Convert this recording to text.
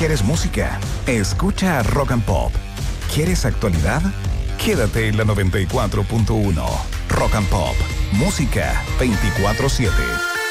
¿Quieres música? Escucha Rock and Pop. ¿Quieres actualidad? Quédate en la 94.1. Rock and Pop. Música 24/7.